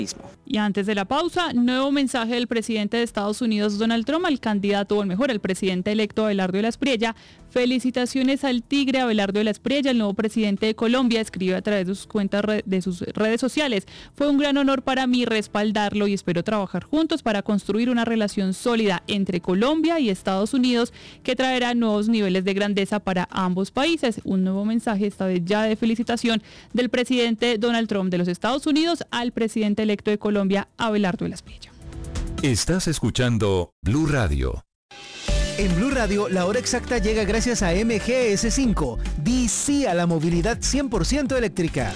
Y antes de la pausa, nuevo mensaje del presidente de Estados Unidos, Donald Trump, al candidato, o mejor, al presidente electo Abelardo de la Espriella. Felicitaciones al tigre Abelardo de la Espriella, el nuevo presidente de Colombia, escribe a través de sus cuentas de sus redes sociales. Fue un gran honor para mí respaldarlo y espero trabajar juntos para construir una relación sólida entre Colombia y Estados Unidos que traerá nuevos niveles de grandeza para ambos países. Un nuevo mensaje, esta vez ya de felicitación, del presidente Donald Trump de los Estados Unidos al presidente electo de Colombia, Abelardo de la Espriella. Estás escuchando Blue Radio. En Blue Radio, la hora exacta llega gracias a MGS5. Di sí a la movilidad 100% eléctrica.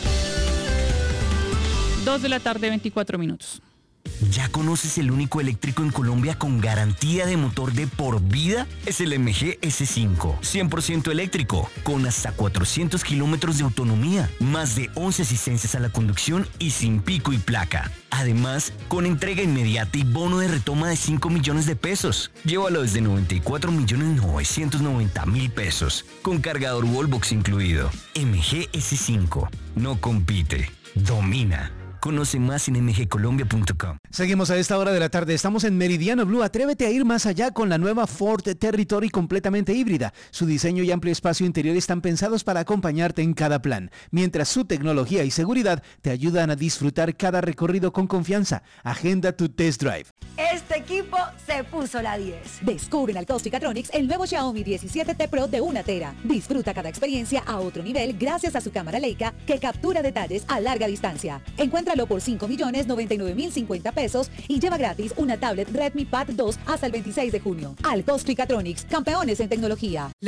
2 de la tarde, 24 minutos. ¿Ya conoces el único eléctrico en Colombia con garantía de motor de por vida? Es el MG S5, 100% eléctrico, con hasta 400 kilómetros de autonomía, más de 11 asistencias a la conducción y sin pico y placa. Además, con entrega inmediata y bono de retoma de 5 millones de pesos. Llévalo desde 94.990.000 pesos, con cargador Wallbox incluido. MG S5, no compite, domina. Conoce más en mgcolombia.com. Seguimos a esta hora de la tarde. Estamos en Meridiano Blue. Atrévete a ir más allá con la nueva Ford Territory completamente híbrida. Su diseño y amplio espacio interior están pensados para acompañarte en cada plan, mientras su tecnología y seguridad te ayudan a disfrutar cada recorrido con confianza. Agenda tu test drive. Este equipo se puso la 10. Descubre en Alcostricatronics el nuevo Xiaomi 17T Pro de 1 tera. Disfruta cada experiencia a otro nivel gracias a su cámara Leica que captura detalles a larga distancia. Encuéntralo por 5.099.050 pesos y lleva gratis una tablet Redmi Pad 2 hasta el 26 de junio. Alcostricatronics, campeones en tecnología.